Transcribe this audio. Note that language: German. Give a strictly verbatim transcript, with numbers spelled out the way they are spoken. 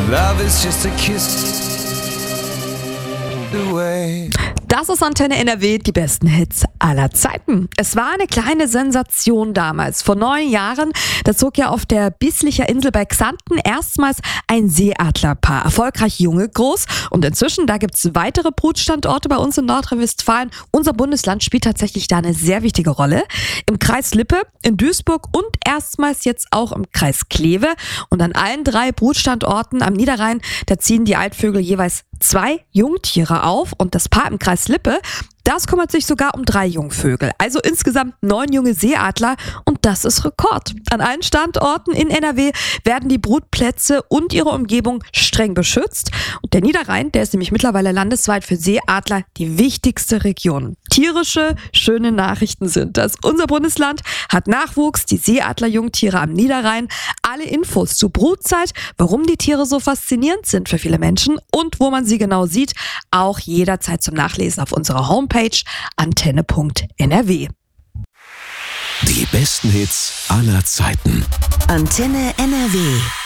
Love is just a kiss away. Das ist Antenne N R W, die besten Hits aller Zeiten. Es war eine kleine Sensation damals. Vor neun Jahren, da zog ja auf der Bislicher Insel bei Xanten erstmals ein Seeadlerpaar. Erfolgreich junge, groß. Und inzwischen, da gibt's weitere Brutstandorte bei uns in Nordrhein-Westfalen. Unser Bundesland spielt tatsächlich da eine sehr wichtige Rolle. Im Kreis Lippe, in Duisburg und erstmals jetzt auch im Kreis Kleve. Und an allen drei Brutstandorten am Niederrhein, da ziehen die Altvögel jeweils zwei Jungtiere auf. Und das Paar im Kreis Lippe, das kümmert sich sogar um drei Jungvögel. Also insgesamt neun junge Seeadler und das ist Rekord. An allen Standorten in N R W werden die Brutplätze und ihre Umgebung streng beschützt. Und der Niederrhein, der ist nämlich mittlerweile landesweit für Seeadler die wichtigste Region. Tierische, schöne Nachrichten sind das. Unser Bundesland hat Nachwuchs, die Seeadler-Jungtiere am Niederrhein. Alle Infos zur Brutzeit, warum die Tiere so faszinierend sind für viele Menschen und wo man sie genau sieht, auch jederzeit zum Nachlesen auf unserer Homepage antenne punkt n r w. Die besten Hits aller Zeiten. Antenne N R W.